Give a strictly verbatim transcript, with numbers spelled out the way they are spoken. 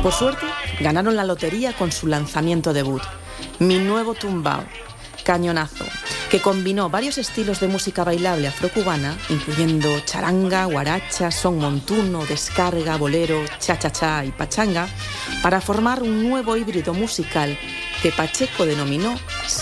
Por suerte, ganaron la lotería con su lanzamiento debut, Mi Nuevo Tumbao, cañonazo, que combinó varios estilos de música bailable afrocubana, incluyendo charanga, guaracha, son montuno, descarga, bolero, cha-cha-cha y pachanga, para formar un nuevo híbrido musical que Pacheco denominó